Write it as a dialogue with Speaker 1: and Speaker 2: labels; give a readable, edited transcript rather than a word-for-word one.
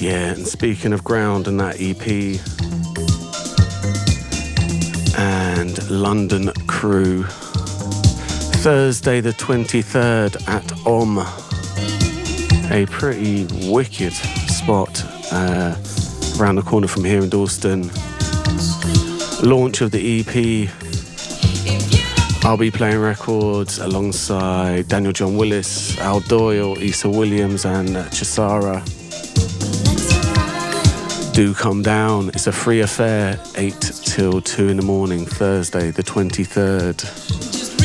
Speaker 1: Yeah, and speaking of Ground and that EP and London Crew, Thursday the 23rd at a pretty wicked spot around the corner from here in Dalston. Launch of the EP. I'll be playing records alongside Daniel John Willis, Al Doyle, Issa Williams and Chisara. Do come down. It's a free affair, 8 till 2 in the morning, Thursday the 23rd.